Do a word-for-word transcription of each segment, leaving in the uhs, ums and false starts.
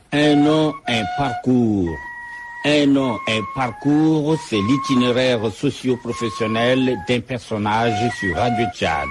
Un nom, un parcours. Un nom, un parcours, c'est l'itinéraire socio-professionnel d'un personnage sur Radio Tchad.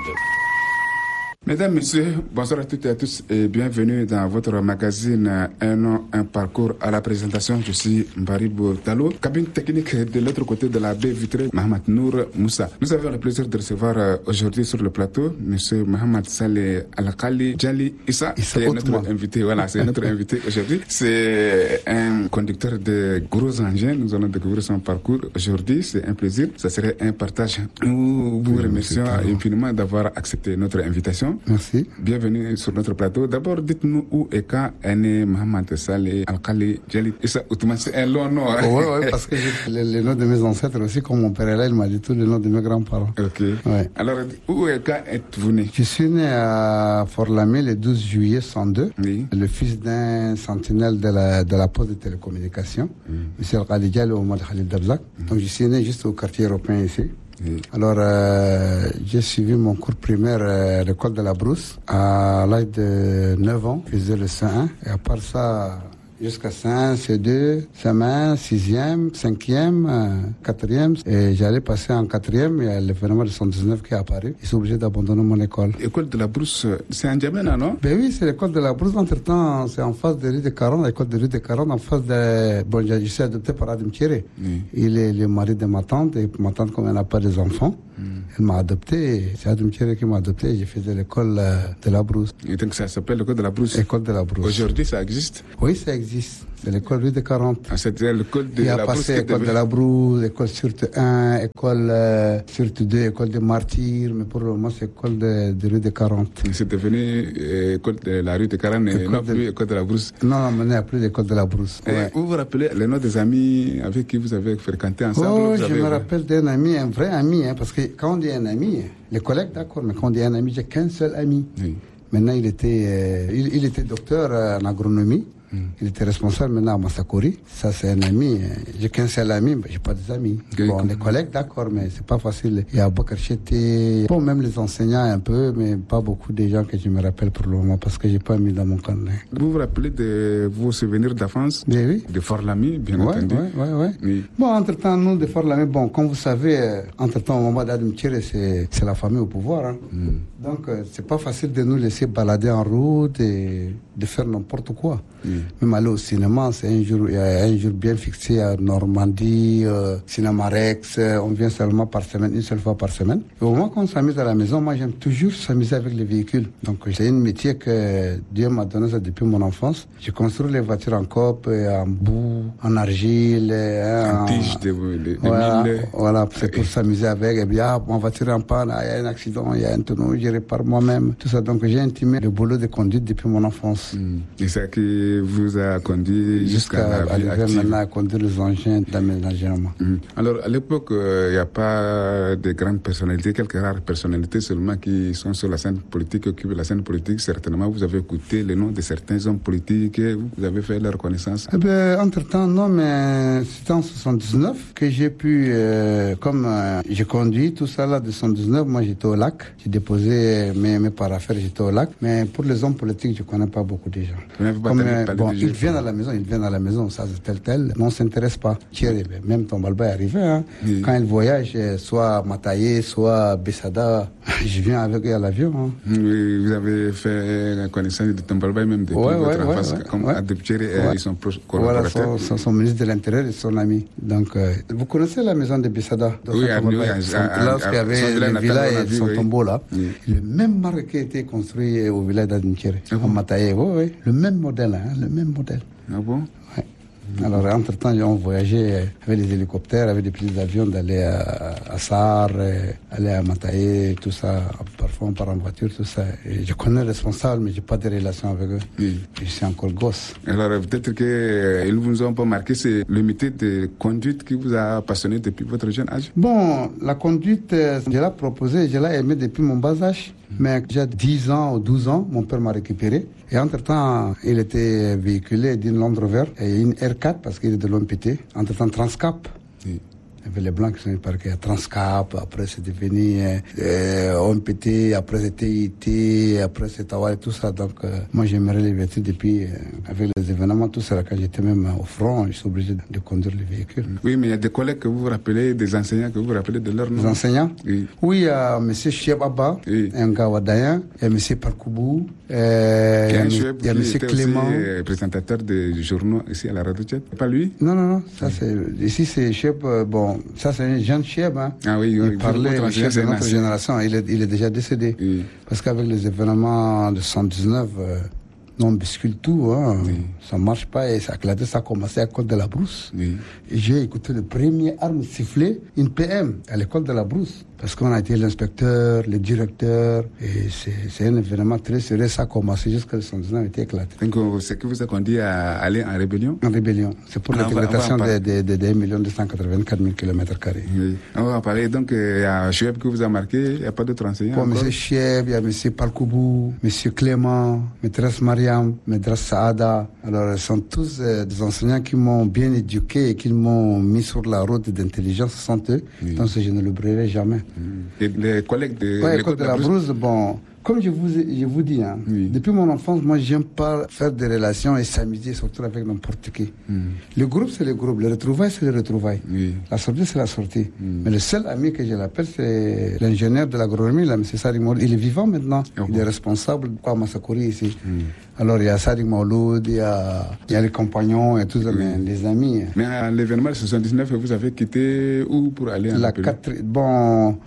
Mesdames, Messieurs, bonsoir à toutes et à tous et bienvenue dans votre magazine Un nom, un parcours. À la présentation, je suis Mbari Bourtalo, cabine technique de l'autre côté de la baie vitrée, Mohamed Nour Moussa. Nous avons le plaisir de recevoir aujourd'hui sur le plateau Monsieur Mohamed Saleh Al-Khali Djali Issa, qui est notre invité. Voilà, c'est notre invité aujourd'hui. C'est un conducteur de gros engins. Nous allons découvrir son parcours aujourd'hui. C'est un plaisir. Ça serait un partage. Nous vous oui, remercions infiniment d'avoir accepté notre invitation. Merci. Bienvenue sur notre plateau. D'abord, dites-nous où et quand est né Mohamed Saleh Al-Khali Djali Issa. C'est un long nom. Hein? Oui, ouais, parce que j'ai le, le nom de mes ancêtres aussi, comme mon père est là, il m'a dit tout le nom de mes grands-parents. Ok. Ouais. Alors, où et quand êtes-vous né? Je suis né à Fort-Lamé le douze juillet cent deux, oui. Le fils d'un sentinelle de la, de la poste de télécommunications, mm. M. Al-Khali Djali Omar Khalil Dabzak. Mm. Donc, je suis né juste au quartier européen ici. Oui. Alors, euh, j'ai suivi mon cours primaire à l'école de la Brousse à l'âge de neuf ans. Je faisais le C un. Et à part ça, jusqu'à C un, C deux, C un, sixième, cinquième, quatrième. Et j'allais passer en quatrième. Il y a l'événement de soixante-dix-neuf qui est apparu. Ils sont obligés d'abandonner mon école. L'école de la Brousse, c'est en Djamena, non? Ben oui, c'est l'école de la Brousse. Entre-temps, c'est en face de rue de Caron, l'école de rue de Caron, en face de... Bon, je suis adopté par Adam Thierry. Oui. Il est le mari de ma tante. Et ma tante, comme elle n'a pas des enfants, mm. elle m'a adopté. C'est Adam Thierry qui m'a adopté. J'ai fait de l'école de la Brousse. Et donc ça s'appelle l'école de la Brousse? L'école de la Brousse. Aujourd'hui, ça existe? Oui, ça existe. C'est l'école rue de quarante. Ah, c'était l'école de Il la a Brousse. passé l'école de la Brousse, école Surte un, école euh, Surte deux, école des Martyrs, mais pour le moment, c'est l'école de, de rue de quarante. C'est devenu euh, école de la rue de quarante et non de... plus école de la Brousse. Non, non, mais il n'y a plus l'école de la Brousse. Ouais. Vous vous rappelez les noms des amis avec qui vous avez fréquenté ensemble? Oh, vous je avez... me rappelle d'un ami, un vrai ami, hein, parce que quand on dit un ami, les collègues, d'accord, mais quand on dit un ami, j'ai qu'un seul ami. Oui. Maintenant, il était, euh, il, il était docteur en agronomie. Mm. Il était responsable maintenant à Massakori. Ça, c'est un ami. J'ai qu'un seul ami, mais j'ai pas des amis. Okay, bon, les collègues, d'accord, mais c'est pas facile. Il y a Bakar Cheté, bon, même les enseignants un peu, mais pas beaucoup de gens que je me rappelle pour le moment parce que j'ai pas mis dans mon carnet. Vous vous rappelez de vos souvenirs d'enfance? Oui, oui. De Fort-Lamé, bien ouais, entendu. Oui, oui, oui. Oui. Bon, entre-temps, nous, de Fort-Lamé, bon, comme vous savez, entre-temps, au moment d'Adam Thierry, c'est, c'est la famille au pouvoir. Hein. Mm. Donc, euh, c'est pas facile de nous laisser balader en route et de faire n'importe quoi. Mm. Même aller au cinéma, c'est un jour, il y a un jour bien fixé à Normandie, euh, Cinéma Rex. Euh, on vient seulement par semaine, une seule fois par semaine. Et au moment qu'on s'amuse à la maison, moi j'aime toujours s'amuser avec les véhicules. Donc c'est un métier que Dieu m'a donné ça depuis mon enfance. Je construis les voitures en cope, en boue, en argile, en, en tige de, de, de voilà, mille. Voilà, c'est pour s'amuser avec. Et bien, ah, ma voiture est en panne, il y a un accident, il y a un tonneau, je répare moi-même. Tout ça. Donc j'ai intimé le boulot de conduite depuis mon enfance. Mm. Et ça qui vous a conduit jusqu'à, jusqu'à arriver maintenant à conduire les engins d'aménagement. Mmh. Alors, à l'époque, il euh, n'y a pas de grandes personnalités, quelques rares personnalités seulement qui sont sur la scène politique, qui occupent la scène politique. Certainement, vous avez écouté les noms de certains hommes politiques et vous avez fait leur connaissance. Eh bien, entre-temps, non, mais c'était en soixante-dix-neuf que j'ai pu, euh, comme euh, j'ai conduit tout ça là de soixante-dix-neuf, moi j'étais au lac, j'ai déposé mes, mes paraffaires, j'étais au lac. Mais pour les hommes politiques, je ne connais pas beaucoup de gens. Comme, euh, bon, ils viennent à la maison, ils viennent à la maison, ça c'est tel tel, mais on ne s'intéresse pas. Thierry, même Tombalba est arrivé, hein. Oui. Quand il voyage, soit Mataye, soit Bessada, je viens avec eux à l'avion. Hein. Oui, vous avez fait la connaissance de Tombalba même depuis ouais, votre ouais, enfance, ouais, comme ouais. Adep Thierry et ouais. ils sont proches collaborateurs. Voilà, son, son, son ministre de l'Intérieur et son ami. Donc, euh, vous connaissez la maison de Bessada? Oui, à New York. Là où il y avait le village et son tombeau là. Oui. Le même marque qui a été construit au village d'Adem Thierry, ah bon? En Mataye, oui, oui. Le même modèle, hein, le même modèle. Ah bon? Ouais. Alors, entre-temps, on voyageait avec des hélicoptères, avec des petits avions d'aller à, à Sar, aller à Mataye, tout ça. Parfois, on part en voiture, tout ça. Et je connais les responsables, mais je n'ai pas de relation avec eux. Oui. Je suis encore gosse. Alors, peut-être qu'ils vous ont pas marqué, c'est le métier de conduite qui vous a passionné depuis votre jeune âge? Bon, la conduite, je l'ai proposée, je l'ai aimée depuis mon bas âge. Mais j'ai dix ans ou douze ans, mon père m'a récupéré. Et entre-temps, il était véhiculé d'une Land Rover et une R quatre parce qu'il est de l'O M P T. Entre-temps, Transcap. Oui. Il y avait les Blancs qui sont parqués à Transcap, après c'est devenu euh, O M P T, après c'était I T, après c'est Tawa et tout ça. Donc euh, moi j'aimerais les véhicules depuis, euh, avec les événements, tout ça, là, quand j'étais même au front, je suis obligé de, de conduire les véhicules. Oui, mais il y a des collègues que vous vous rappelez, des enseignants que vous vous rappelez de leur nom. Les enseignants? Oui. Oui, il y a M. Chieb Abba, oui. un gars wadayen, il y a M. Parkoubou, euh, il y a, Choueb, il y a M. Clément. Aussi, euh, présentateur des journaux ici à la radio Tchad. Pas lui? Non, non, non. Ça, c'est, ici, c'est Chieb, euh, bon, ça, c'est un jeune Chieb, hein. Ah oui, oui. Il parlait, le chef de notre ancien. génération, il est, il est déjà décédé. Oui. Parce qu'avec les événements de soixante-dix-neuf, euh, on bascule tout, hein. Oui. Ça marche pas et ça a éclaté, ça a commencé à l'école de la Brousse. Oui. Et j'ai écouté le premier arme sifflée, une P M, à l'école de la Brousse. Parce qu'on a été l'inspecteur, le directeur, et c'est, c'est un événement très sérieux, ça a commencé jusqu'à le soixante-dix-neuf, a été éclaté. Donc, c'est que vous avez conduit à aller en rébellion? En rébellion. C'est pour l'interprétation de, de, de, de un million deux cent quatre-vingt-quatre mille kilomètres carrés. Oui. On va parler, donc, il y a Choueb que vous a marqué, il n'y a pas d'autres enseignants? Pour M. Choueb, il y a M. Parkoubou, M. Clément, maîtresse Mariam, maîtresse Saada. Alors, ils sont tous euh, des enseignants qui m'ont bien éduqué et qui m'ont mis sur la route d'intelligence, ce sont eux. Oui. Donc, je ne l'oublierai jamais. Et les collègues de ouais, l'école de, de la Brousse, bon, comme je vous, je vous dis, hein, oui. depuis mon enfance, moi, j'aime pas faire des relations et s'amuser, surtout avec n'importe qui. Mm. Le groupe, c'est le groupe. Le retrouvailles, c'est le retrouvailles. Oui. La sortie, c'est la sortie. Mm. Mais le seul ami que je l'appelle, c'est l'ingénieur de l'agronomie, là, M. Sadik Mouloud. Il est vivant maintenant. Oh. Il est responsable de quoi Massakouri ici. Mm. Alors, il y a Sadik Mouloud, il y a, il y a les compagnons et tout ça, oui. mais les amis. Mais à l'événement de soixante-dix-neuf, vous avez quitté où pour aller en La quatre... Bon...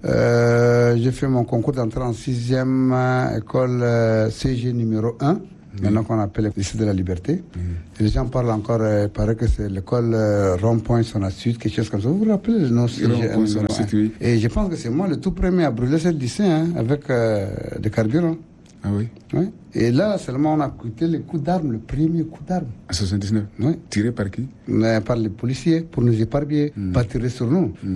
Euh, j'ai fait mon concours d'entrée en sixième euh, école euh, C G numéro un, oui. maintenant qu'on appelle le lycée de la Liberté. Oui. Et les gens parlent encore, euh, il paraît que c'est l'école euh, Rond-Point Sonasud, quelque chose comme ça. Vous vous rappelez le nom C G un, oui. Et je pense que c'est moi le tout premier à brûler ce lycée hein, avec euh, des carburants. Ah oui. Oui. Et là, seulement, on a écouté le coup d'arme, le premier coup d'arme. À soixante-dix-neuf? Oui. Tiré par qui? Mais par les policiers, pour nous épargner, mm. pas tirer sur nous. Mm.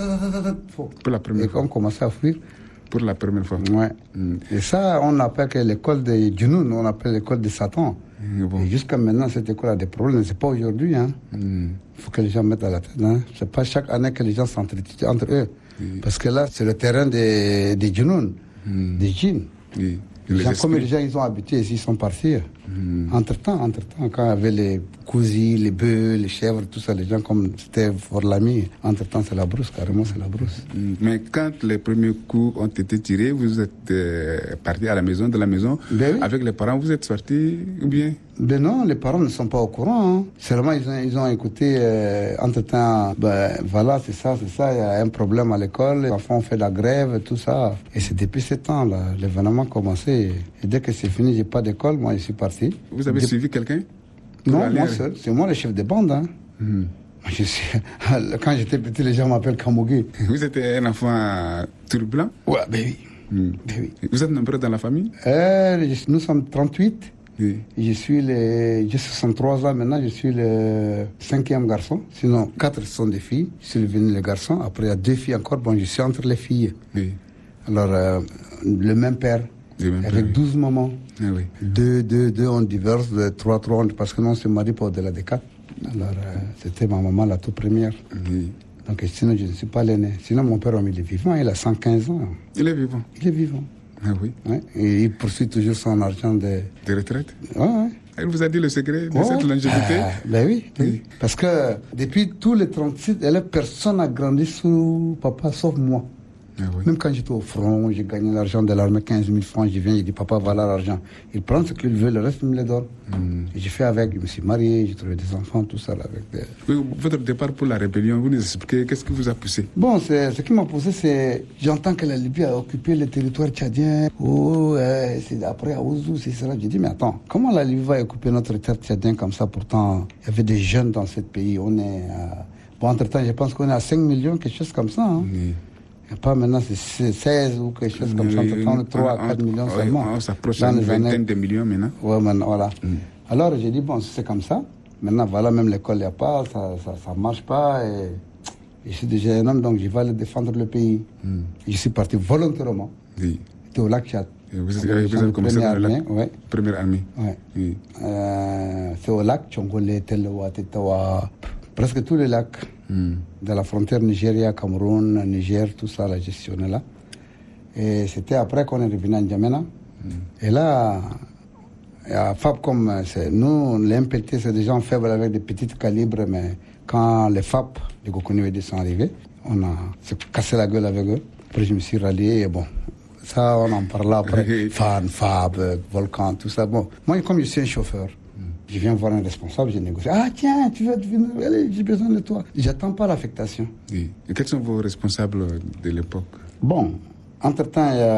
Pour la première et fois. Et on commençait à fuir. Pour la première fois? Oui. Mm. Et ça, on appelle que l'école de Djunoun, on appelle l'école de Satan. Mm, bon. Et jusqu'à maintenant, cette école a des problèmes. C'est pas aujourd'hui. Il hein. mm. faut que les gens mettent à la tête. Hein. C'est pas chaque année que les gens s'entretuent entre eux. Mm. Parce que là, c'est le terrain des de Djunoun, mm. des djinns. Mm. Les gens, comme les gens ils ont habité ici, ils sont partis. Mmh. Entre-temps, entre-temps, quand il y avait les cousins, les bœufs, les chèvres, tout ça, les gens comme c'était pour l'ami, entre-temps c'est la Brousse, carrément c'est la Brousse. Mmh. Mais quand les premiers coups ont été tirés, vous êtes euh, parti à la maison, de la maison, ben oui. avec les parents, vous êtes sortis ou bien? Ben non, les parents ne sont pas au courant. Hein. Seulement ils ont, ils ont écouté, euh, entre-temps, ben voilà, c'est ça, c'est ça, il y a un problème à l'école, les enfants ont fait la grève, tout ça. Et c'est depuis ce temps-là, l'événement a commencé. Et dès que c'est fini, j'ai pas d'école, moi je suis parti. Vous avez de... suivi quelqu'un? Non, moi seul. C'est moi le chef de bande. Hein. Mmh. Je suis... Quand j'étais petit, les gens m'appellent Kamogé. Vous étiez un enfant turbulent? Ouais, ben oui. Mmh. Ben oui. Vous êtes nombreux dans la famille? euh, Nous sommes trente-huit. Oui. Je suis le... J'ai soixante-trois ans maintenant, je suis le cinquième garçon. Sinon, quatre sont des filles. Je suis devenu le garçon. Après, il y a deux filles encore. Bon, je suis entre les filles. Oui. Alors, euh, le même père. Avec douze mamans. Ah oui. Deux, deux, deux, on divorce, de trois, trois, parce que non, on se marie pas au-delà des quatre. Alors, euh, c'était ma maman la toute première. Oui. Donc, sinon, je ne suis pas l'aîné. Sinon, mon père, il est vivant, il a cent quinze ans. Il est vivant? Il est vivant. Ah oui. Ouais. Et il poursuit toujours son argent de... De retraite? Oui, oui. Elle vous a dit le secret de oh. cette longévité? Ah, ben oui, oui. oui. Parce que depuis tous les trente-six, personne n'a grandi sous papa, sauf moi. Ah oui. Même quand j'étais au front, j'ai gagné l'argent de l'armée, quinze mille francs, je viens, je dis papa, voilà l'argent. Il prend ce qu'il veut, le reste, il me le donne. Mm. Et j'ai fait avec, je me suis marié, j'ai trouvé des enfants, tout ça. Là, avec des... Oui, votre départ pour la rébellion, vous nous expliquez, qu'est-ce qui vous a poussé? Bon, c'est, ce qui m'a poussé, c'est, j'entends que la Libye a occupé le territoire tchadien. Oh, euh, c'est après à Ouzou, c'est ça. J'ai dit, mais attends, comment la Libye va occuper notre territoire tchadien comme ça? Pourtant, il y avait des jeunes dans ce pays. On est, euh... bon, entre-temps, je pense qu'on est à cinq millions, quelque chose comme ça. Hein. Oui. Et pas maintenant, c'est seize ou quelque chose comme ça. On est trois à quatre millions seulement. On s'approche d'une vingtaine de millions maintenant. Oui, maintenant, voilà. Mm. Alors, j'ai dit, bon, c'est comme ça. Maintenant, voilà, même l'école, il n'y a pas, ça ne ça, ça marche pas. Et, et je suis déjà un homme, donc je vais aller défendre le pays. Mm. Je suis parti volontairement. Oui. J'étais au lac Tchad. Et vous, avez, vous avez commencé dans le lac? Ouais. Première armée? Oui. Oui. Euh, c'est au lac, Tchongolé, Telewa, Tetawa, presque tous les lacs. mm. de la frontière Nigeria, Cameroun, Niger, tout ça, la gestionnait là. Et c'était après qu'on est revenu à N'Djamena. Mm. Et là, à F A P, comme c'est, nous, les M P T, c'est des gens faibles avec des petits calibres, mais quand les F A P, les Gokoni sont arrivés, on a cassé la gueule avec eux. Après, je me suis rallié et bon, ça, on en parle après. Fan, Fab, Volcan, tout ça. Bon, moi, comme je suis un chauffeur, mm. je viens voir un responsable, j'ai négocié. Ah, tiens, tu veux venir, allez, j'ai besoin de toi. J'attends pas l'affectation. Oui. Et quels sont vos responsables de l'époque? Bon, entre-temps, il y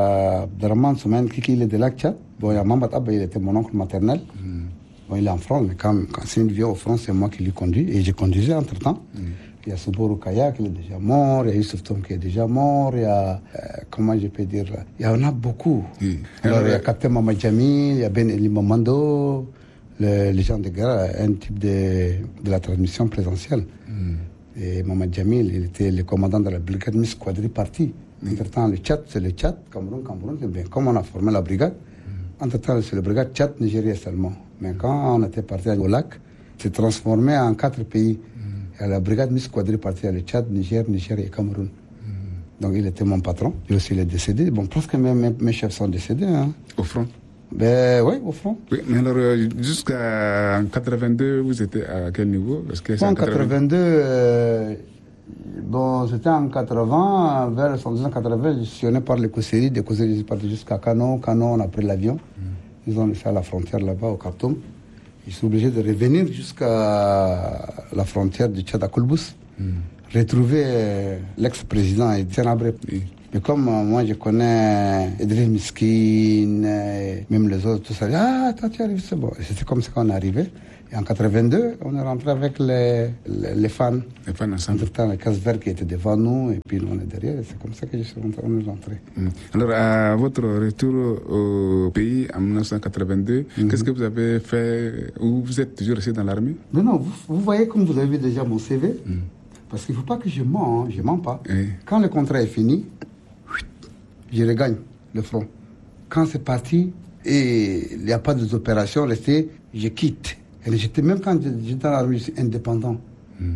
a Abderrahmane Soumaïn Kiki, il est de Lac-Tchad. Bon, il y a Mamad Abba, il était mon oncle maternel. Mm. Bon, il est en France, mais quand, quand c'est une vie au France, c'est moi qui lui conduis. Et j'ai conduisais entre-temps. Mm. Il y a Soubourou Kaya qui est déjà mort, il y a Youssef Tom qui est déjà mort, il y a, euh, comment je peux dire, il y en a beaucoup. Oui. Alors, Alors, il y a Captain Mamad Jamil, il y a Ben Eli Mamando, le, les gens de guerre, un type de, de la transmission présentielle. Mm. Et Mamad Jamil, il était le commandant de la brigade Miss Quadripartie. Mm. Entre-temps, le Tchad, c'est le Tchad, Cameroun, Cameroun, c'est bien. Comme on a formé la brigade, mm. entre-temps, c'est la brigade Tchad, Nigeria seulement. Mais quand on était parti au lac, c'est transformé en quatre pays. À la brigade Miss Quadripartie, le Tchad, Niger, Niger et Cameroun. Mm. Donc il était mon patron. Lui aussi, il est décédé. Bon, presque mes, mes, mes chefs sont décédés. Hein. Au front? Ben oui, au front. Oui, mais alors, jusqu'à quatre-vingt-deux, vous étiez à quel niveau? Parce que bon, en quatre-vingt-deux, euh, bon, c'était en quatre-vingts, vers les quatre-vingts, je suis allé par les Kousséries. Des Kousséries, je suis parti jusqu'à Kano. Kano, on a pris l'avion. Mm. Ils ont laissé à la frontière là-bas, au Khartoum. Ils sont obligés de revenir jusqu'à la frontière du Tchad à Koulbous, mm. retrouver euh, l'ex-président Etienne Abré. Oui. Mais comme euh, moi je connais Idriss Miskin, euh, même les autres, tout ça, ah, toi tu arrives, c'est bon. Et c'était comme ça qu'on est arrivé. Et en quatre-vingt-deux, on est rentré avec les, les, les fans. Les fans ensemble. Entre-temps, les casse verts qui étaient devant nous, et puis nous on est derrière. Et c'est comme ça que je suis rentré, on est rentré. Mm. Alors, à votre retour au pays en mille neuf cent quatre-vingt-deux, mm-hmm. qu'est-ce que vous avez fait? Ou vous êtes toujours resté dans l'armée? Non, non, vous, vous voyez comme vous avez vu déjà mon C V. Mm. Parce qu'il ne faut pas que je mens, hein, je ne mens pas. Mm. Quand le contrat est fini, je regagne le front. Quand c'est parti et il n'y a pas d'opérations restées, je quitte. Et j'étais, même quand j'étais dans l'armée, j'étais indépendant. Mm.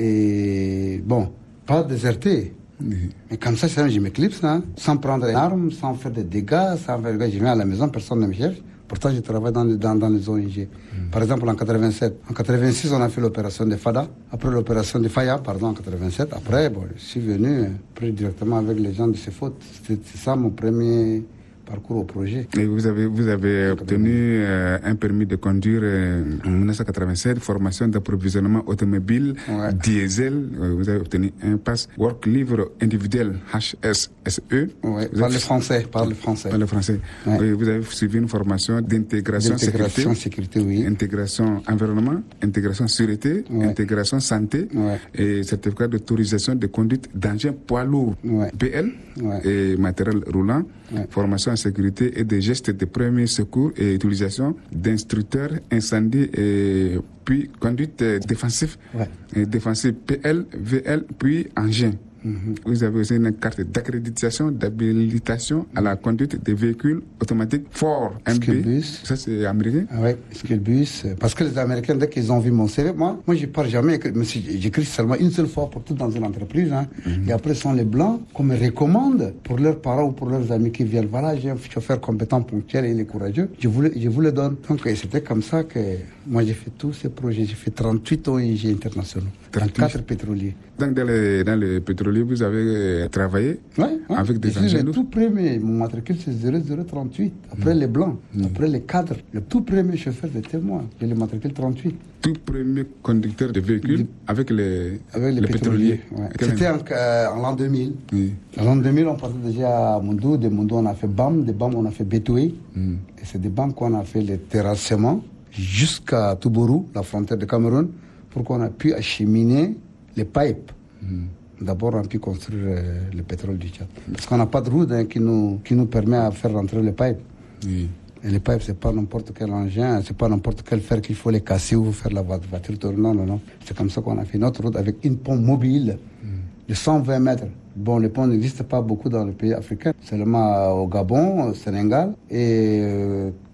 Et bon, pas déserté. Mm. Mais comme ça, je m'éclipse, hein, sans prendre une arme, sans faire des dégâts, sans faire des dégâts. Je viens à la maison, personne ne me cherche. Pourtant, je travaille dans, dans, dans les O N G. Mm. Par exemple, en quatre-vingt-sept. En quatre-vingt-six, on a fait l'opération de Fada. Après l'opération de Faya, pardon, en quatre-vingt-sept. Après, bon, je suis venu plus directement avec les gens de ces fautes. C'était ça mon premier parcours au projet. Et vous avez, vous avez obtenu euh, un permis de conduire euh, en mille neuf cent quatre-vingt-sept, formation d'approvisionnement automobile, ouais. diesel. Euh, vous avez obtenu un pass Work Livre individuel H S S E. Ouais, par le français, par le français. Par le français. Ouais. Oui, vous avez suivi une formation d'intégration, d'intégration sécurité, sécurité, oui. Intégration environnement, intégration sûreté, ouais. intégration santé, ouais. et certificat d'autorisation de conduite d'engins poids lourds, ouais. P L ouais. et matériel roulant, ouais. formation en sécurité et des gestes de premier secours et utilisation d'instructeurs incendie et puis conduite défensive, ouais. et défensive P L, V L, puis engin. Mm-hmm. Vous avez aussi une carte d'accréditation, d'habilitation à la conduite des véhicules automatiques Ford M B. Ça, c'est américain? Ah oui, Skillbus. Parce que les Américains, dès qu'ils ont vu mon C V, moi, moi je ne parle jamais. J'écris seulement une seule fois pour tout dans une entreprise. Hein. Mm-hmm. Et après, ce sont les Blancs qu'on me recommande pour leurs parents ou pour leurs amis qui viennent. Voilà, j'ai un chauffeur compétent, ponctuel et il est courageux. Je vous le, je vous le donne. Donc, c'était comme ça que moi, j'ai fait tous ces projets. J'ai fait trente-huit O N G internationaux. trente-quatre pétroliers. Donc, dans les, dans les pétroliers, vous avez travaillé ouais, ouais. avec des engins lourds? Le tout premier, mon matricule, c'est zéro zéro trente-huit. Après mmh. les Blancs, mmh. après les cadres. Le tout premier chauffeur, c'était moi. J'ai le matricule trente-huit. Tout premier conducteur de véhicules avec les, avec les, les pétroliers. pétroliers. Ouais. C'était en, euh, en l'an deux mille. Oui. En l'an deux mille, on partait déjà à Moundou. De Moundou, on a fait B A M. De B A M, on a fait Betoué. Mmh. Et c'est de B A M qu'on a fait les terrassements jusqu'à Toubourou, la frontière de Cameroun, pour qu'on a pu acheminer les pipes. Mmh. D'abord, on a pu construire euh, le pétrole du Tchad. Parce qu'on n'a pas de route hein, qui, nous, qui nous permet de faire rentrer les pipes. Oui. Et les pipes, c'est pas n'importe quel engin, c'est pas n'importe quel fer qu'il faut les casser ou faire la voiture tourner. Non, non, non. C'est comme ça qu'on a fait notre route avec une pompe mobile mm. de cent vingt mètres. Bon, les ponts n'existent pas beaucoup dans les pays africains, seulement au Gabon, au Sénégal et euh,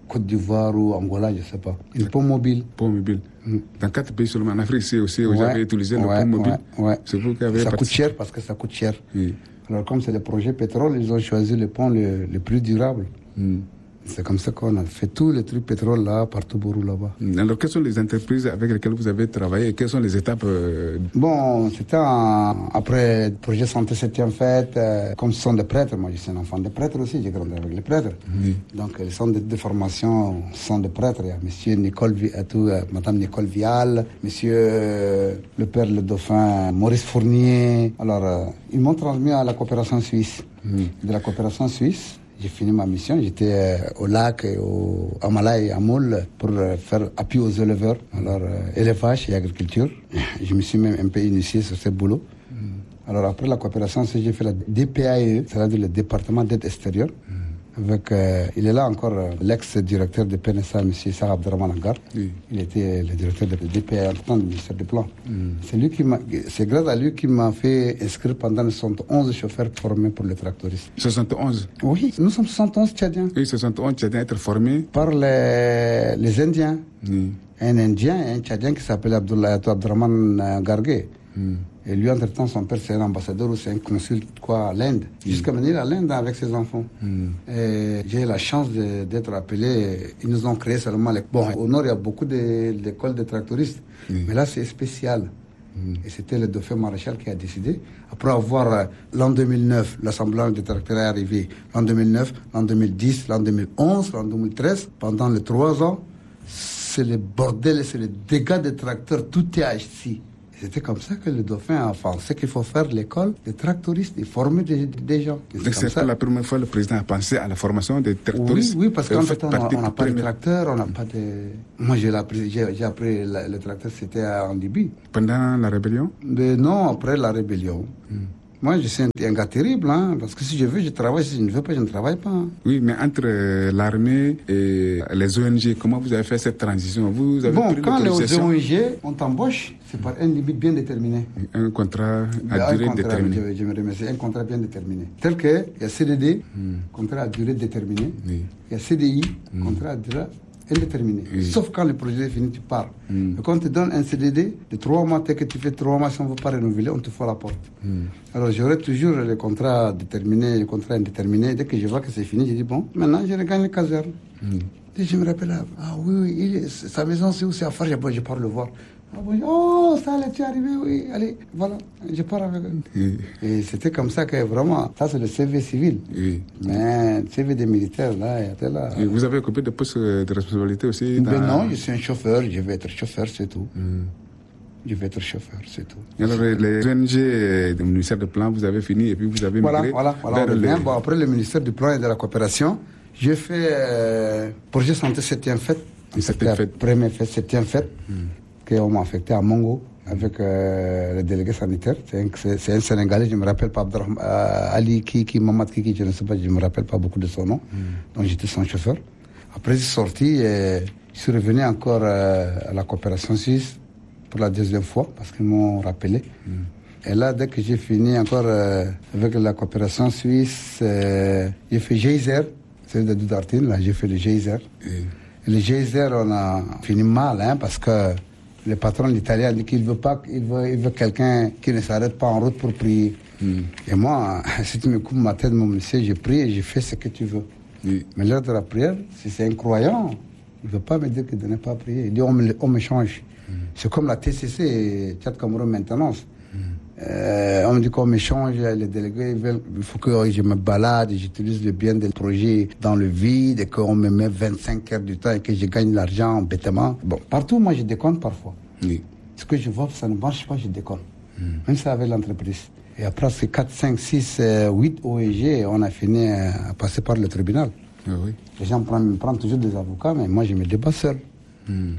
Côte d'Ivoire ou Angola, je ne sais pas. Une pont mobile. Pont mobile. Mm. Dans quatre pays seulement, en Afrique ici aussi, vous ouais, avez utilisé le ouais, pont mobile. Ouais, ouais. C'est vous qui avez ça participé. coûte cher parce que ça coûte cher. Oui. Alors comme c'est le projet pétrole, ils ont choisi le pont le, le plus durable. Mm. C'est comme ça qu'on a fait tous les trucs pétrole là, partout Bourou là-bas. Alors, quelles sont les entreprises avec lesquelles vous avez travaillé et quelles sont les étapes euh... Bon, c'était en... après le projet Santé septième fête, euh, comme ce sont des prêtres, moi je suis un enfant de prêtre aussi, j'ai grandi avec les prêtres. Oui. Donc les centres de, de formation sont des prêtres. Il y a monsieur Nicole, euh, tout, euh, madame Nicole Vial, monsieur euh, le père le dauphin Maurice Fournier. Alors, euh, ils m'ont transmis à la coopération suisse. Oui. De la coopération suisse, j'ai fini ma mission, j'étais euh, au lac, et au, à Malaï et à Moule pour euh, faire appui aux éleveurs, alors euh, élevage et agriculture. Je me suis même un peu initié sur ce boulot. Mm. Alors après la coopération, j'ai fait la D P A E, c'est-à-dire le département d'aide extérieure. Mm. Avec, euh, il est là encore euh, l'ex-directeur de P N S A, M. Sarah Abderrahman Agar. Oui. Il était le directeur de D P A E en temps du ministère du Plan. Mm. C'est, lui qui m'a, c'est grâce à lui qui m'a fait inscrire pendant soixante et onze chauffeurs formés pour les tractoristes. soixante et onze Oui, nous sommes soixante et onze Tchadiens. Oui, soixante et onze Tchadiens être formés par les, les Indiens. Mm. Un Indien et un Tchadien qui s'appelle Abdullah Abderrahman Gargué. Mm. Et lui, entre-temps, son père, c'est un ambassadeur ou c'est un consul quoi, à l'Inde. Mm. Jusqu'à venir à l'Inde avec ses enfants. Mm. Et j'ai eu la chance de, d'être appelé. Ils nous ont créé seulement... Les... Bon, au nord, il y a beaucoup de, d'écoles de tractoristes. Mm. Mais là, c'est spécial. Mm. Et c'était le dauphin maréchal qui a décidé. Après avoir, euh, l'an deux mille neuf, l'assemblage des tracteurs est arrivé. L'an deux mille neuf, l'an deux mille dix, l'an deux mille onze, l'an deux mille treize. Pendant les trois ans, c'est le bordel, c'est le dégât des tracteurs. Tout est ici. C'était comme ça que le dauphin a pensé qu'il faut faire l'école des tractoristes et former des, des gens. C'est, Donc c'est pas la première fois que le président a pensé à la formation des tractoristes. Oui, oui, parce qu'en fait, on n'a pas de tracteur, on n'a pas de... Moi, j'ai appris, j'ai, j'ai appris la, le tracteur, c'était en Libye. Pendant la rébellion? Mais non, après la rébellion. Hmm. Moi, je suis un, un gars terrible, hein, parce que si je veux, je travaille, si je ne veux pas, je ne travaille pas. Hein. Oui, mais entre euh, l'armée et les O N G, comment vous avez fait cette transition? Vous avez Bon, pris quand les O N G, on t'embauche, c'est par un limite bien déterminé. Un contrat à durée contrat, déterminée. Je, je me remercie, un contrat bien déterminé. Tel que, il y a C D D, hmm. contrat à durée déterminée. Oui. Il y a C D I, hmm. contrat à durée indéterminé. Oui. Sauf quand le projet est fini, tu pars. Mm. Mais quand on te donne un C D D de trois mois, dès que tu fais trois mois, si on ne veut pas renouveler, on te fout à la porte. Mm. Alors j'aurai toujours les contrats déterminés, les contrats indéterminés. Dès que je vois que c'est fini, je dis bon, maintenant je regagne les casernes. Mm. Et je me rappelle, ah oui, oui, il est, sa maison c'est où, c'est à faire, je, je pars le voir. Ah bon, oh, ça, là, tu es arrivé, oui, allez, voilà, je pars avec eux. Oui. Et c'était comme ça que vraiment, ça c'est le C V civil. Oui. Mais le C V des militaires, là, il était là. Et vous avez occupé de postes de responsabilité aussi dans... Ben non, je suis un chauffeur, je vais être chauffeur, c'est tout. Mm. Je vais être chauffeur, c'est tout. Alors, les O N G du ministère du Plan, vous avez fini et puis vous avez voilà, migré voilà, voilà, vers les... le... Bon, après le ministère du Plan et de la Coopération, j'ai fait euh, projet santé septième fête. septième fête. Première fête, septième fête. Mm. qu'on m'a affecté à Mongo avec euh, le délégué sanitaire. C'est un, c'est, c'est un Sénégalais, je ne me rappelle pas, euh, Ali Kiki, Mamad Kiki, je ne sais pas, je ne me rappelle pas beaucoup de son nom. Mm. Donc j'étais son chauffeur. Après, je suis sorti et je suis revenu encore euh, à la coopération suisse pour la deuxième fois parce qu'ils m'ont rappelé. Mm. Et là, dès que j'ai fini encore euh, avec la coopération suisse, euh, j'ai fait Geyser, c'est de Doudartine, là j'ai fait le Geyser. Mm. Et le Geyser, on a fini mal, hein, parce que le patron l'italien dit qu'il veut pas, il veut, il veut quelqu'un qui ne s'arrête pas en route pour prier. Mm. Et moi, si tu me coupes ma tête, mon monsieur, je prie et je fais ce que tu veux. Mm. Mais l'heure de la prière, si c'est un croyant, il ne veut pas me dire que de ne pas prier. Il dit on me, on me change. Mm. C'est comme la T C C, Tchad Cameroun Maintenance. Mm. Euh, on me dit qu'on me change, les délégués veulent, il faut que je me balade, j'utilise le bien des projets dans le vide, et qu'on me met vingt-cinq heures du temps et que je gagne l'argent bêtement. Bon, partout, moi, je déconne parfois. Oui. Ce que je vois, ça ne marche pas, je déconne. Mm. Même ça avec l'entreprise. Et après, c'est quatre, cinq, six, huit O E G, on a fini à passer par le tribunal. Ah oui. Les gens prennent, prennent toujours des avocats, mais moi, je me débat seul. Mm.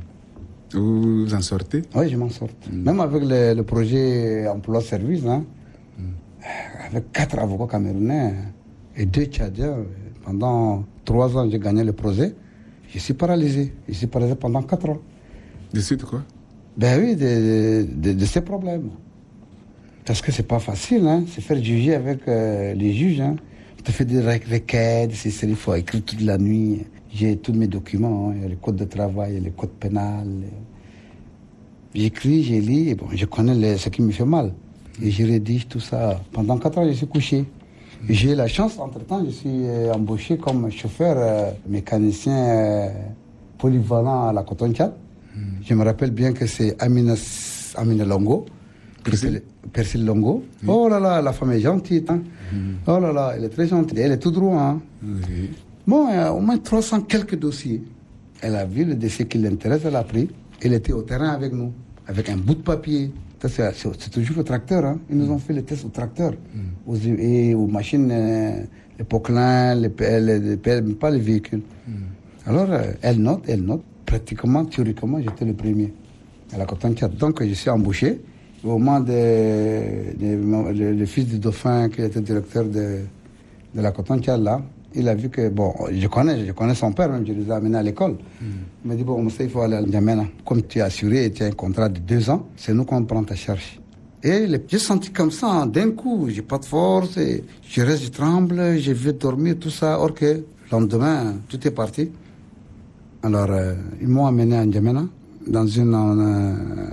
Vous vous en sortez? Oui, je m'en sors. Mm. Même avec le, le projet emploi-service, hein, mm. avec quatre avocats camerounais et deux Tchadiens, pendant trois ans, j'ai gagné le projet. Je suis paralysé. Je suis paralysé pendant quatre ans. De suite quoi? Ben oui, de, de, de ces problèmes. Parce que c'est pas facile, hein, c'est faire juger avec euh, les juges. Hein. On te fait des requêtes, c'est, il faut écrire toute la nuit. J'ai tous mes documents, hein. Il y a le code de travail, il y a le code pénal. J'écris, j'ai lu, et bon, je connais les, ce qui me fait mal. Et je rédige tout ça. Pendant quatre ans, je suis couché. Et j'ai eu la chance, entre-temps, je suis euh, embauché comme chauffeur euh, mécanicien euh, polyvalent à la Coton-Tchad. Mm. Je me rappelle bien que c'est Amina, Amina Longo. Persil, Persil Longo. Oui. Oh là là, la femme est gentille. Hein. Mm. Oh là là, elle est très gentille. Elle est tout droit. Hein. Oui. Bon, il y a au moins trois cents quelques dossiers. Elle a vu le dossier qui l'intéresse, elle a pris. Elle était au terrain avec nous, avec un bout de papier. Ça, c'est, c'est, c'est toujours le tracteur. Hein. Ils nous ont fait les tests au tracteur. Mm. Aux, et aux machines, euh, les poclins, les pelles, les pelles, pas les véhicules. Mm. Alors, euh, elle note, elle note. Pratiquement, théoriquement, j'étais le premier à la Coton-Tchad. Donc, je suis embauché. Au moment de, de, de, de, le fils du dauphin, qui était directeur de, de la Coton-Tchad, là, il a vu que, bon, je connais, je connais son père, même, je les ai amenés à l'école. Mm. Il m'a dit, bon, il faut aller à N'Djamena. Comme tu es assuré et tu as un contrat de deux ans, c'est nous qu'on prend ta charge. Et les, j'ai senti comme ça, d'un coup, j'ai pas de force, et je reste, je tremble, je vais dormir, tout ça. Or que, le lendemain, tout est parti. Alors, euh, ils m'ont amené à N'Djamena, dans une euh,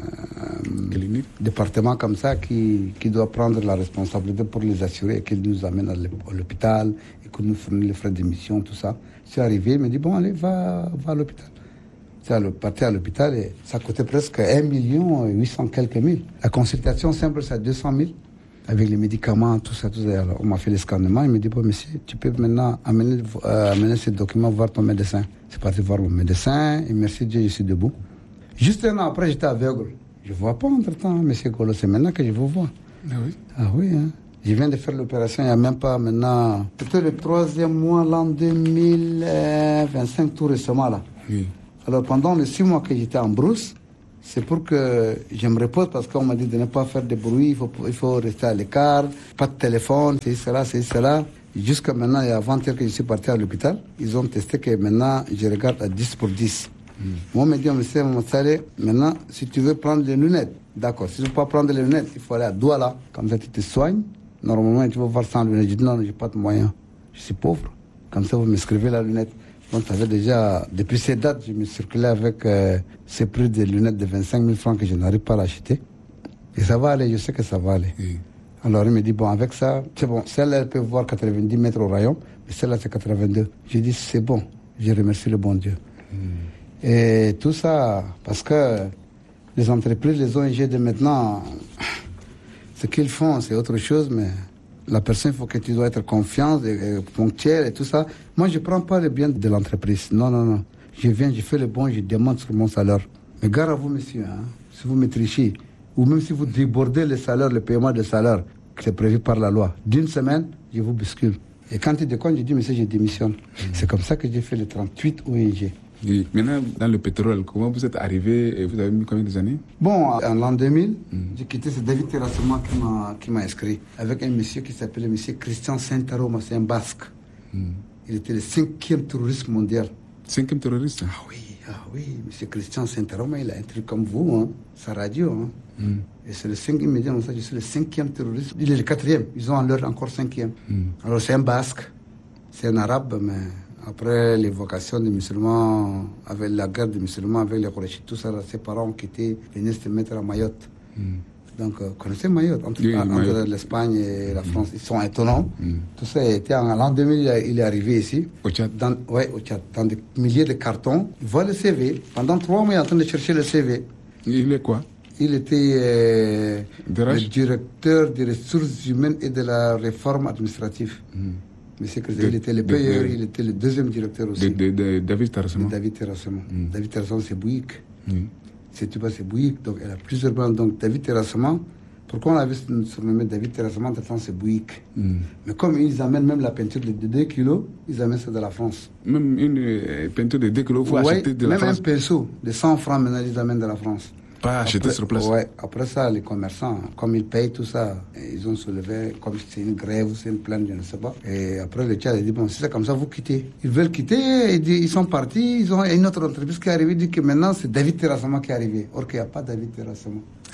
euh, département comme ça qui, qui doit prendre la responsabilité pour les assurer et qu'ils nous amènent à l'hôpital et que nous fournissent les frais d'émission, tout ça. Je suis arrivé, il m'a dit, bon, allez, va, va à l'hôpital. Je suis parti à l'hôpital et ça coûtait presque un million huit cent quelques mille. La consultation simple, c'est deux cent mille, avec les médicaments, tout ça, tout ça. Alors, on m'a fait les scannements, il m'a dit, bon, monsieur, tu peux maintenant amener, euh, amener ces documents voir ton médecin. C'est parti voir mon médecin et merci Dieu, je suis debout. Juste un an après, j'étais aveugle. Je ne vois pas entre-temps, M. Golo. C'est maintenant que je vous vois. Ah oui Ah oui, hein. Je viens de faire l'opération il n'y a même pas maintenant... C'était le troisième mois, l'an deux mille vingt-cinq, tout récemment, là. Oui. Alors, pendant les six mois que j'étais en brousse, c'est pour que je me repose parce qu'on m'a dit de ne pas faire de bruit, il faut, il faut rester à l'écart, pas de téléphone, c'est cela, c'est cela. Jusqu'à maintenant, et avant-hier que je suis parti à l'hôpital, ils ont testé que maintenant, je regarde à dix pour dix. Mm. Moi, on me dit, monsieur Moussale, maintenant, si tu veux prendre les lunettes, d'accord. Si tu ne veux pas prendre les lunettes, il faut aller à Douala. Comme ça, tu te soignes. Normalement, tu vas voir sans lunettes. Je dis, non, je n'ai pas de moyens. Je suis pauvre. Comme ça, vous m'inscrivez la lunette. Donc, ça fait déjà, depuis ces dates, je me circulais avec euh, ces prix de lunettes de vingt-cinq mille francs que je n'arrive pas à l'acheter. Et ça va aller, je sais que ça va aller. Mm. Alors, il me dit, bon, avec ça, c'est bon. Celle-là, elle peut voir quatre-vingt-dix mètres au rayon, mais celle-là, c'est quatre-vingt-deux. Je dis, c'est bon. Je remercie le bon Dieu. Mm. Et tout ça, parce que les entreprises, les O N G de maintenant, ce qu'ils font, c'est autre chose, mais la personne, il faut que tu dois être confiant, et, et ponctuel et tout ça. Moi, je ne prends pas le bien de l'entreprise. Non, non, non. Je viens, je fais le bon, je demande sur mon salaire. Mais gare à vous, monsieur, hein, si vous me trichez, ou même si vous débordez le salaire, le paiement de salaire, qui est prévu par la loi, d'une semaine, je vous bouscule. Et quand il déconne, je dis, monsieur, je démissionne. Mmh. C'est comme ça que j'ai fait les trente-huit O N G. Et maintenant, dans le pétrole, comment vous êtes arrivé et vous avez mis combien d'années? Bon, en l'an deux mille, mm. j'ai quitté, c'est David Terrassement qui m'a, qui m'a inscrit, avec un monsieur qui s'appelait monsieur Christian Saint-Aroma, c'est un basque. Mm. Il était le cinquième terroriste mondial. Cinquième terroriste? Ah oui, ah oui, monsieur Christian Saint-Aroma, il a un truc comme vous, hein, sa radio. Hein. Mm. Et c'est le cinquième, il me dit, je suis le cinquième terroriste. Il est le quatrième, ils ont en leur encore cinquième. Mm. Alors c'est un basque, c'est un arabe, mais... Après l'évocation des musulmans, avec la guerre des musulmans, avec les Quraysh, tout ça, ses parents ont quitté, venaient se mettre à Mayotte. Mm. Donc, euh, vous connaissez Mayotte, entre, oui, entre Mayotte. L'Espagne et la France, mm. ils sont étonnants. Mm. Tout ça était en l'an deux mille, il est arrivé ici. Au Tchad? Oui, au Tchad, dans des milliers de cartons. Il voit le C V. Pendant trois mois, il est en train de chercher le C V. Il est quoi? Il était euh, le directeur des ressources humaines et de la réforme administrative. Mm. Monsieur Christ, il était le payeur, de, de, il était le deuxième directeur aussi. De, de, de David Terrassement. David Terrassement. Mm. David Terrassement, c'est Bouygues. Mm. C'est, tu vois, c'est Bouygues. Donc, elle a plusieurs branches. Donc, David Terrassement, pourquoi on avait surnommé David Terrassement, de France, c'est Bouygues. Mm. Mais comme ils amènent même la peinture de deux kilos, ils amènent ça de la France. Même une euh, peinture de deux kilos, il faut ouais, acheter de la France. Même un pinceau de cent francs, maintenant, ils amènent de la France. Pas acheter sur place. Ouais. Après ça, les commerçants, comme ils payent tout ça, ils ont soulevé, comme c'est une grève, c'est une plainte, je ne sais pas. Et après, le Tchad a dit, bon, si c'est comme ça, vous quittez. Ils veulent quitter, ils, disent, ils sont partis, ils ont une autre entreprise qui est arrivée, dit que maintenant, c'est David Terrassement qui est arrivé. Or qu'il n'y a pas David Terrassement.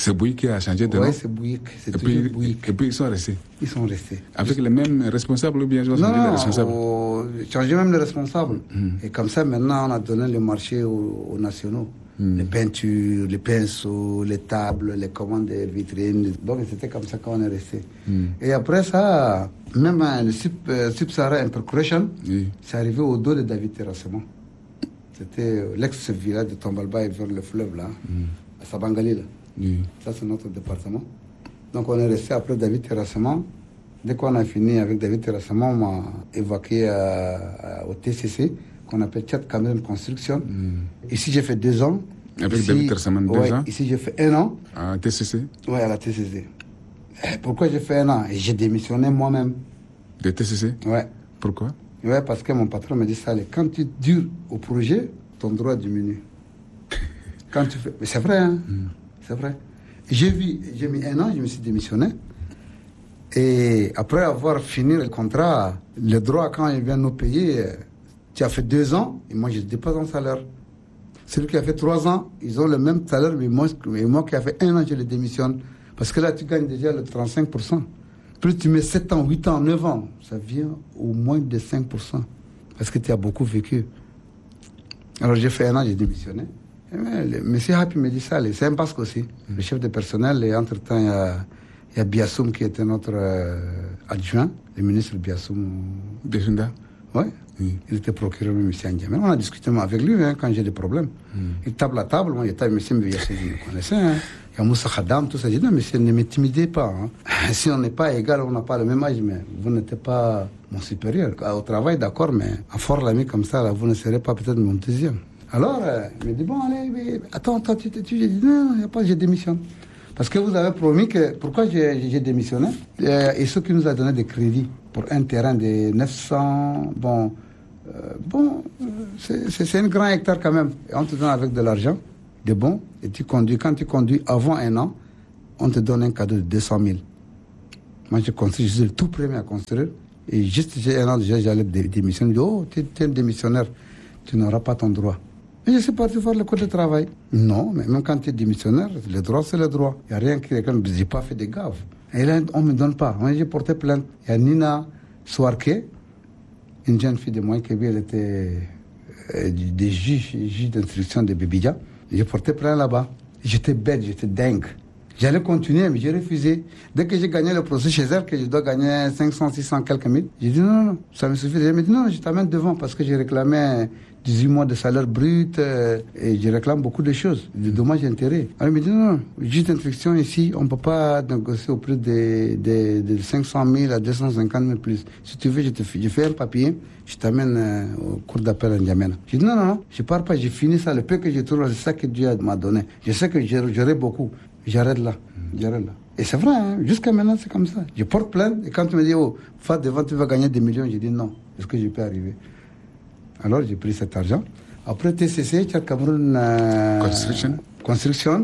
C'est Bouygues qui a changé de nom? Oui, c'est Bouygues. C'est et, toujours puis, Bouygues. et puis ils sont restés? Ils sont restés. Avec les mêmes responsables ou bien ils ont changé non, les responsables? Non, changé même les responsables. Mm. Et comme ça, maintenant, on a donné le marché aux, aux nationaux. Mm. Les peintures, les pinceaux, les tables, les commandes des vitrines. Donc, c'était comme ça qu'on est resté. Mm. Et après ça, même hein, le Sub-Sahara Intercroation, oui. C'est arrivé au dos de David Terrassement. C'était l'ex-village de Tombalba vers le fleuve, là, mm. à Sabangali, là. Oui. Ça, c'est notre département. Donc, on est resté après David Terrassement. Dès qu'on a fini avec David Terrassement, on m'a évacué à, à, au T C C, qu'on appelle Tchad Cameroun Construction. Mm. Ici, j'ai fait deux ans. Avec ici, David Terrassement, deux ouais, ans? Ici, j'ai fait un an. À T C C? Oui, à la T C C. Et pourquoi j'ai fait un an? Et j'ai démissionné moi-même. De T C C? Oui. Pourquoi? Oui, parce que mon patron m'a dit ça, quand tu dures au projet, ton droit diminue. Quand tu fais... Mais c'est vrai, hein? Mm. C'est vrai. J'ai vu, j'ai mis un an, je me suis démissionné. Et après avoir fini le contrat, le droit, quand ils viennent nous payer, tu as fait deux ans, et moi, je ne dépasse un salaire. Celui qui a fait trois ans, ils ont le même salaire, mais moi, mais moi qui a fait un an, je le démissionne. Parce que là, tu gagnes déjà le trente-cinq pour cent. Plus tu mets sept ans, huit ans, neuf ans, ça vient au moins de cinq pour cent. Parce que tu as beaucoup vécu. Alors, j'ai fait un an, j'ai démissionné. Monsieur Happy me dit ça, c'est un Basque aussi, mmh. le chef de personnel. Et entre-temps, il y a, il y a Biassoum qui était notre euh, adjoint, le ministre Biassoum. Biassoum? Oui. Mmh. Il était procureur, M. Ndiamé. On a discuté avec lui hein, quand j'ai des problèmes. Mmh. Il tape la table, moi, il tape M. Biassoum, vous me connaissez. Hein. Il y a Moussa Khadam, tout ça. Je dis non, monsieur, ne m'intimidez pas. Hein. Si on n'est pas égal, on n'a pas le même âge, mais vous n'êtes pas mon supérieur. Au travail, d'accord, mais à fort l'ami comme ça, là, vous ne serez pas peut-être mon deuxième. Alors, euh, il me dit, bon, allez, mais, attends, attends, tu t'es J'ai dit, non, il n'y a pas, je démissionne. Parce que vous avez promis que, pourquoi j'ai, j'ai démissionné? euh, Et ceux qui nous a donné des crédits pour un terrain de neuf cents, bon, euh, bon, c'est, c'est, c'est un grand hectare quand même. Et on te donne avec de l'argent, de bon, et tu conduis. Quand tu conduis avant un an, on te donne un cadeau de deux cent mille. Moi, je construis, je suis le tout premier à construire. Et juste, j'ai un an déjà, j'allais démissionner. Je dis, oh, tu es un démissionnaire, tu n'auras pas ton droit. Et je suis parti faire le code de travail. Non, mais même quand tu es démissionnaire, le droit, c'est le droit. Il n'y a rien qui est comme, je n'ai pas fait de gaffe. Et là, on ne me donne pas. Moi, j'ai porté plainte. Il y a Nina Souarke, une jeune fille de Moïkebi, elle était euh, des juges, juges d'instruction de Bébidja. J'ai porté plainte là-bas. J'étais bête, j'étais dingue. J'allais continuer, mais j'ai refusé. Dès que j'ai gagné le procès chez elle, que je dois gagner cinq cents, six cents, quelques mille, j'ai dit non, non, non, ça me suffit. Elle m'a dit non, je t'amène devant parce que j'ai réclamé dix-huit mois de salaire brut euh, et je réclame beaucoup de choses, de dommages et intérêts. Alors il me dit non, non, juste d'infection ici, on ne peut pas négocier au prix de, de, de cinq cent mille à deux cent cinquante mille plus. Si tu veux, je te fais, je fais un papier, je t'amène euh, au cours d'appel à N'Djamena. J'ai dit non, non, non, je ne pars pas, j'ai fini ça, le peu que j'ai trouvé, c'est ça que Dieu m'a donné. Je sais que j'aurai beaucoup. J'arrête là, j'arrête là. Et c'est vrai, hein, jusqu'à maintenant, c'est comme ça. Je porte plainte, et quand tu me dis, oh, va devant, tu vas gagner des millions, je dis non, est-ce que je peux arriver? Alors, j'ai pris cet argent. Après T C C, Tchad Cameroun euh, Construction, Construction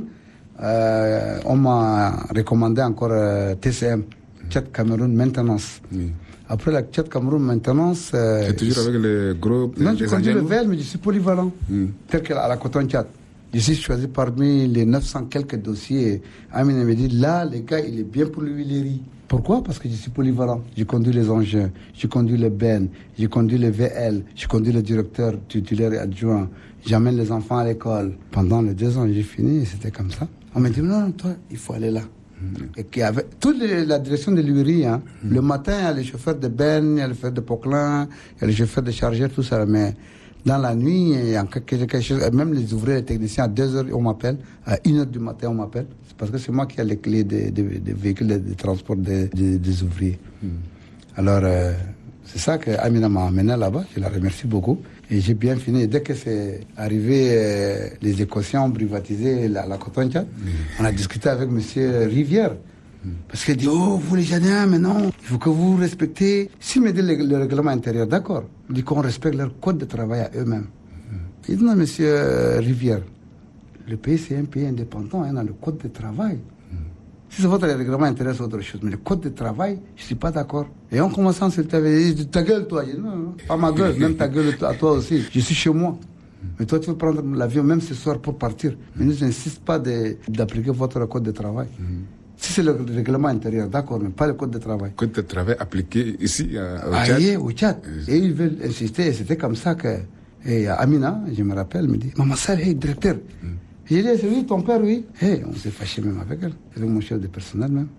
euh, on m'a recommandé encore euh, T C M, Tchad Cameroun Maintenance. Oui. Après la Tchad Cameroun Maintenance... Euh, c'est toujours avec le groupe... Non, je conduis le V L, mais je suis polyvalent, mm. tel qu'à la Coton Tchad. Je suis choisi parmi les neuf cents quelques dossiers. Amine me dit, là, le gars, il est bien pour l'huilerie. Pourquoi? Parce que je suis polyvalent. Je conduis les engins, je conduis le B E N, je conduis le V L, je conduis le directeur titulaire et adjoint, j'amène les enfants à l'école. Pendant les deux ans, j'ai fini et c'était comme ça. On m'a dit, non, non, toi, il faut aller là. Mm-hmm. Et qu'il y avait toute les, la direction de l'huilerie, hein. Mm-hmm. Le matin, il y a les chauffeurs de B E N, il y a les chauffeurs de Poquelin, il y a les chauffeurs de chargeurs, tout ça, mais... Dans la nuit, il y a quelque chose, même les ouvriers, les techniciens, à deux heures, on m'appelle, à une heure du matin, on m'appelle. C'est parce que c'est moi qui ai les clés des, des, des véhicules de, de transport des, des, des ouvriers. Mm. Alors, euh, c'est ça que Amina m'a amené là-bas, je la remercie beaucoup. Et j'ai bien fini. Et dès que c'est arrivé, euh, les Écossais ont privatisé la, la Coton Tchad, mm. on a discuté avec M. Rivière. Parce qu'il dit, oh, vous les Janiens, mais non, il faut que vous respectez. S'il me dit le, le règlement intérieur, d'accord. Il dit qu'on respecte leur code de travail à eux-mêmes. Mm-hmm. Il dit, non, monsieur Rivière, le pays, c'est un pays indépendant, hein, dans le code de travail. Mm-hmm. Si c'est votre règlement intérieur, c'est autre chose. Mais le code de travail, je ne suis pas d'accord. Et on commence à s'insulter. Il dit, ta gueule, toi. Il dit, non, non, pas ma gueule, même ta gueule à toi aussi. Je suis chez moi. Mais toi, tu veux prendre l'avion même ce soir pour partir. Mais nous n'insiste pas de, d'appliquer votre code de travail. Mm. Si c'est le règlement intérieur, d'accord, mais pas le code de travail. Code de travail appliqué ici euh, au ah, Tchad. Aïe, au Tchad. Mm. Et ils veulent insister. Et c'était comme ça que et Amina, je me rappelle, me dit, maman, ça, hey, directeur. Mm. J'ai dit, c'est oui, ton père, oui. Hey, on s'est fâché même avec elle. C'est mon chef de personnel même.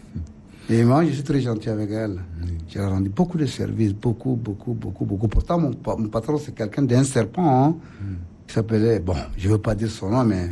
Et moi, je suis très gentil avec elle. Mm. J'ai rendu beaucoup de services, beaucoup, beaucoup, beaucoup, beaucoup. Pourtant, mon, mon patron, c'est quelqu'un d'un serpent, hein, mm. qui s'appelait, bon, je ne veux pas dire son nom, mais...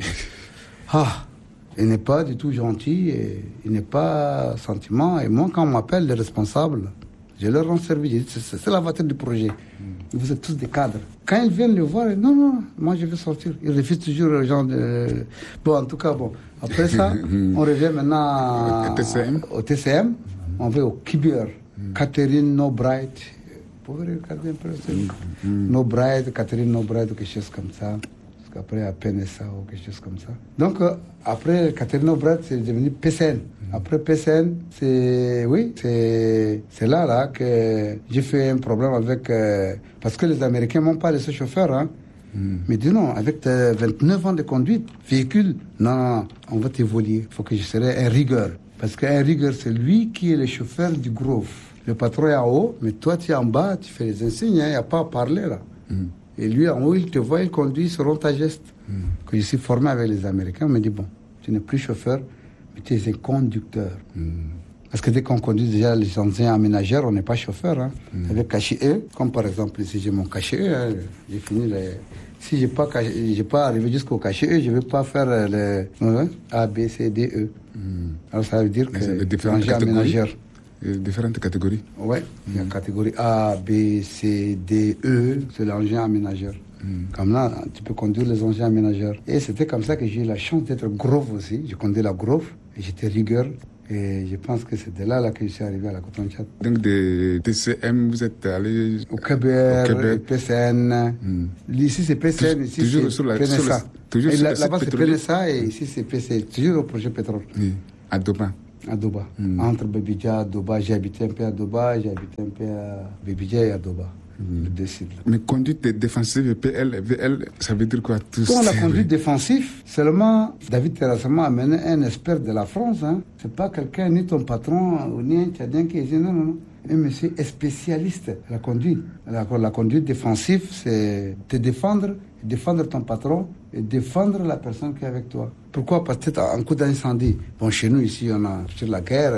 ah, il n'est pas du tout gentil, et il n'est pas sentiment. Et moi, quand on m'appelle les responsables, je leur rends service. C'est, c'est la voiture du projet. Mm. Vous êtes tous des cadres. Quand ils viennent le voir, non, non, moi je veux sortir. Ils refusent toujours les gens de... Bon, en tout cas, bon. Après ça, on revient maintenant au T C M. Au T C M. Mm. On va au Kibier. Mm. Catherine Nobright. Vous pouvez regarder un peu. Mm. Nobright, Catherine Nobright, quelque chose comme ça. Parce qu'après, à P N S A ou quelque chose comme ça. Donc, euh, après, Catherine Nobright, c'est devenu P C N. Mm. Après P C N, c'est... Oui, c'est, c'est là, là, que j'ai fait un problème avec... Euh, parce que les Américains ne m'ont pas laissé chauffeur, hein. Mm. Mais dis non, avec vingt-neuf ans de conduite, véhicule, non, non, on va t'évoluer. Il faut que je serai un rigueur. Parce qu'un rigueur, c'est lui qui est le chauffeur du Grove. Le patron est en haut, mais toi, tu es en bas, tu fais les insignes, il hein, n'y a pas à parler, là. Mm. Et lui, en haut, il te voit, il conduit selon ta geste. Mm. Que je suis formé avec les Américains, on me dit, bon, tu n'es plus chauffeur, mais tu es un conducteur. Mm. Parce que dès qu'on conduit déjà les anciens aménageurs, on n'est pas chauffeur. Hein. Mm. Avec cachet E, comme par exemple, si j'ai mon cachet E, hein, j'ai fini les... Si je n'ai pas, pas arrivé jusqu'au cachet E, je ne vais pas faire les hein, A, B, C, D, E. Mm. Alors ça veut dire que c'est rangé aménageur. Différentes catégories. Oui, mm. il y a catégorie A, B, C, D, E, c'est l'engin aménageur. Mm. Comme là, tu peux conduire les engins aménageurs. Et c'était comme ça que j'ai eu la chance d'être Grove aussi. J'ai conduit la Grove et j'étais rigueur. Et je pense que c'est de là, là que je suis arrivé à la Coton-Tchad. Donc, de T C M, vous êtes allé au Québec, au P C N. Mm. Ici, c'est P C N, ici, toujours c'est sur la, P N S A. Sur la, toujours et sur là, là-bas, c'est P N S A et ici, c'est P C N. Toujours au projet pétrole. Oui, à Doba. À Doba. Mm. Entre Bébidja et Doba. J'ai habité un peu à Doba, j'ai habité un peu à Bébidja et à Doba. Mm. Mais conduite défensive, P L, V L, ça veut dire quoi tout Pour la conduite défensive, seulement David Terrassement a amené un expert de la France. Hein. C'est pas quelqu'un, ni ton patron, ni un Tchadien qui dit non, non, non. Un monsieur est spécialiste de la conduite. La, la conduite défensive, c'est te défendre, défendre ton patron et défendre la personne qui est avec toi. Pourquoi? Parce que en coup d'incendie, bon, chez nous ici, on a sur la guerre,